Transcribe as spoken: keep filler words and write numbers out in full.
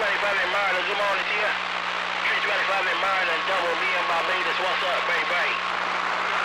twenty-five in Maryland. Good morning to you. three twenty-five in Maryland, double